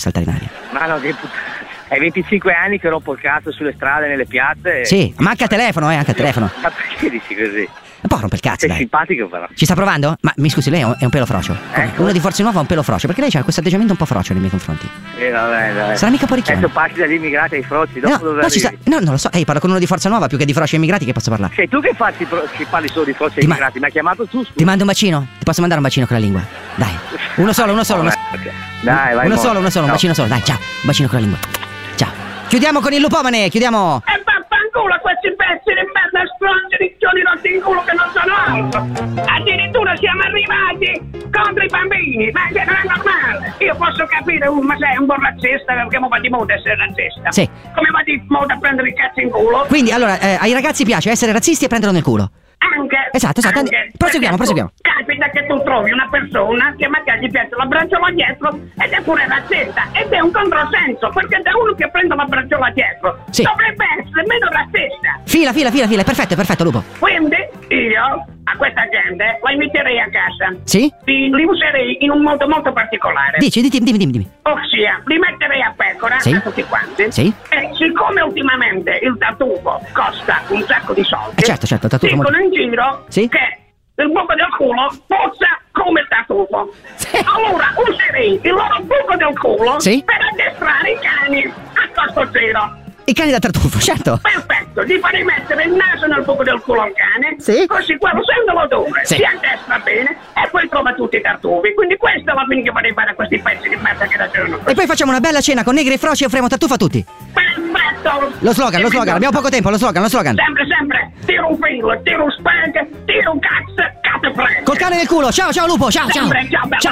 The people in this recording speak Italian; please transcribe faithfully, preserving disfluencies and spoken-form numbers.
saltare in aria. Ma no, che puttana. È venticinque anni che rompo il cazzo sulle strade, nelle piazze. Sì, ma anche a telefono, eh, anche a telefono. Ma perché dici così? Un po' rompe il cazzo, Sei dai. simpatico però. Ci sta provando? Ma mi scusi, lei è un, è un pelo frocio. Ecco. Uno di Forza Nuova è un pelo frocio, perché lei ha questo atteggiamento un po' frocio nei miei confronti. Eh, vabbè, vabbè. Sarà mica poricchione. Adesso passi dagli immigrati ai froci, dopo No, dove no, ci sta, arrivi? no, non lo so. Ehi, parlo con uno di Forza Nuova più che di froci e immigrati, che posso parlare? Sei tu che, facci, che parli solo di froci e Ti ma- immigrati, mi ha chiamato tu, scusa. Ti mando un bacino? Ti posso mandare un bacino con la lingua? Dai. Uno solo, uno solo. Uno, Vabbè, ok. Dai, vai. uno morto. solo, uno solo, un Ciao. bacino solo. Dai, ciao. Un bacino con la lingua. Ciao. Chiudiamo con il lupomane, chiudiamo. E vaffanculo questi pezzi di merda stronzi di chiodi rotti in culo che non sono altro. Addirittura siamo arrivati contro i bambini, ma che non è normale. Io posso capire, uh, ma sei un buon razzista, perché mo va di moda essere razzista. Sì. Come va di moda prendere il cazzo in culo? Quindi, allora, eh, ai ragazzi piace essere razzisti e prenderlo nel culo. Anche. Esatto, esatto. Anche, Proseguiamo, perché proseguiamo. tu- Capita che tu trovi una persona che magari gli piace la bracciola dietro ed è pure razzista. Ed è un controsenso, perché da uno che prende la bracciola dietro Sì. dovrebbe essere meno razzista. Fila, fila, fila, fila. Perfetto, perfetto, lupo. Quindi io a questa gente la inviterei a casa. Sì? Li, li userei in un modo molto particolare. Dici, dimmi, dimmi, dimmi, dimmi. Ossia, li metterei a pecora Sì. a tutti quanti. Sì. E siccome ultimamente il tartufo costa un sacco di soldi, Eh, certo, certo, il tartufo dicono molto- in giro Sì. che il buco del culo puzza come il tartufo. Sì. Allora userei il loro buco del culo Sì. per addestrare i cani a costo zero. I cani da tartufo, certo. Perfetto, gli farei mettere il naso nel buco del culo al cane, Sì. così quello sente l'odore, Sì. si addestra bene e poi trova tutti i tartufi. Quindi questa è la fine che vorrei fare a questi pezzi di merda che ragionano. E poi facciamo una bella cena con negri e froci e offriamo tartufo a tutti. Perfetto! Lo slogan, lo slogan, abbiamo poco tempo, lo slogan, lo slogan. Sempre, sempre, tiro un filo, tiro un spag, tiro un cazzo, cazzo frega. Col cane nel culo, ciao, ciao lupo, ciao, ciao. Sempre, ciao, bella. Ciao.